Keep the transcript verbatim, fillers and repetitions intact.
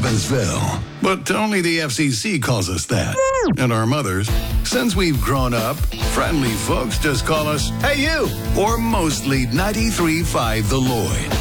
Evansville. But only the F C C calls us that. And our mothers, since we've grown up, friendly folks just call us, "Hey you!" Or mostly ninety-three point five The Lloyd.